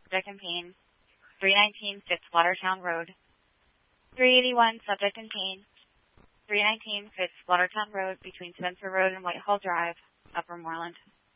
subject in pain. 319 Fitzwatertown Road. 381 subject in pain. 319 Fitzwatertown Road between Spencer Road and Whitehall Drive, Upper Moreland.